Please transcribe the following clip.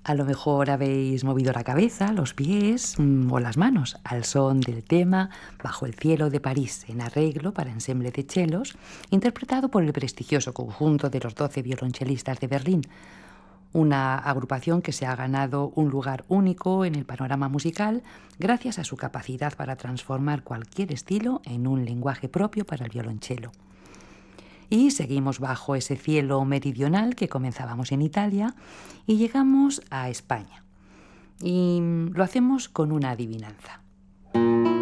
A lo mejor habéis movido la cabeza, los pies o las manos al son del tema Bajo el cielo de París, en arreglo para ensemble de chelos, interpretado por el prestigioso conjunto de los 12 violonchelistas de Berlín, una agrupación que se ha ganado un lugar único en el panorama musical gracias a su capacidad para transformar cualquier estilo en un lenguaje propio para el violonchelo. Y seguimos bajo ese cielo meridional que comenzábamos en Italia y llegamos a España. Y lo hacemos con una adivinanza.